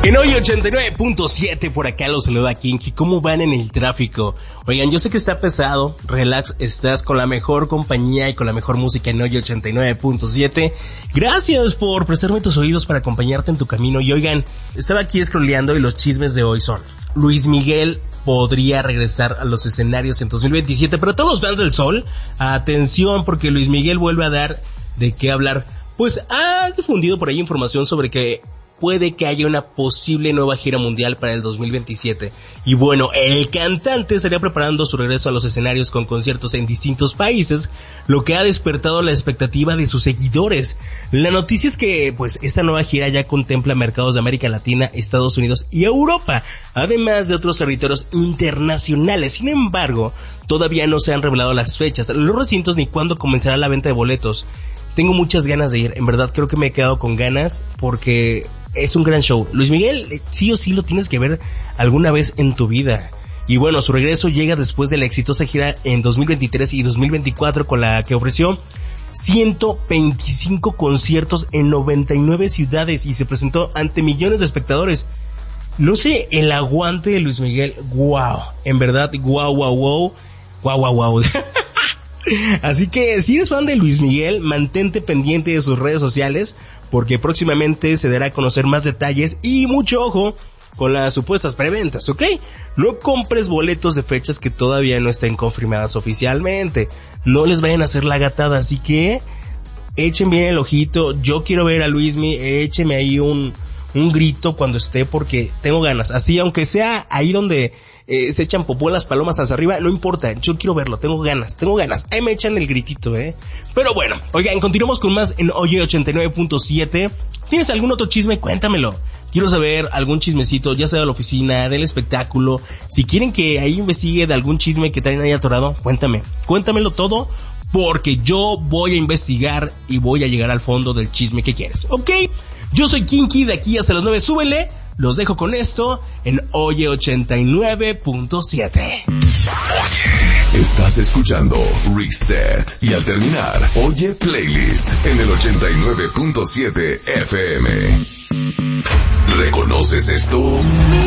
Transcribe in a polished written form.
En hoy 89.7 por acá los saluda Kinky. ¿Cómo van en el tráfico? Oigan, yo sé que está pesado, relax, estás con la mejor compañía y con la mejor música en hoy 89.7. Gracias por prestarme tus oídos para acompañarte en tu camino. Y oigan, estaba aquí scrolleando y los chismes de hoy son: Luis Miguel podría regresar a los escenarios en 2027, pero todos los fans del Sol, atención, porque Luis Miguel vuelve a dar de qué hablar. Pues ha difundido por ahí información sobre que puede que haya una posible nueva gira mundial para el 2027. Y bueno, el cantante estaría preparando su regreso a los escenarios con conciertos en distintos países, lo que ha despertado la expectativa de sus seguidores. La noticia es que, pues, esta nueva gira ya contempla mercados de América Latina, Estados Unidos y Europa, además de otros territorios internacionales. Sin embargo, todavía no se han revelado las fechas, los recintos ni cuándo comenzará la venta de boletos. Tengo muchas ganas de ir, en verdad creo que me he quedado con ganas porque es un gran show. Luis Miguel sí o sí lo tienes que ver alguna vez en tu vida. Y bueno, su regreso llega después de la exitosa gira en 2023 y 2024 con la que ofreció 125 conciertos en 99 ciudades y se presentó ante millones de espectadores. No sé, el aguante de Luis Miguel, wow, en verdad, wow. Así que si eres fan de Luis Miguel, mantente pendiente de sus redes sociales porque próximamente se dará a conocer más detalles y mucho ojo con las supuestas preventas, ¿ok? No compres boletos de fechas que todavía no estén confirmadas oficialmente, no les vayan a hacer la gatada, así que echen bien el ojito. Yo quiero ver a Luismi, écheme ahí un grito cuando esté porque tengo ganas, así aunque sea ahí donde se echan popó las palomas hacia arriba, no importa, yo quiero verlo, tengo ganas, ahí me echan el gritito, pero bueno, oigan, continuamos con más en Oye 89.7, ¿tienes algún otro chisme? Cuéntamelo, quiero saber algún chismecito, ya sea de la oficina, del espectáculo, si quieren que ahí investigue de algún chisme que traen ahí atorado, cuéntamelo todo, porque yo voy a investigar y voy a llegar al fondo del chisme que quieres, ¿ok? Yo soy Kinky, de aquí hasta las 9, súbele. Los dejo con esto en Oye 89.7. Oye, estás escuchando Reset y al terminar, Oye Playlist en el 89.7 FM. ¿Reconoces esto?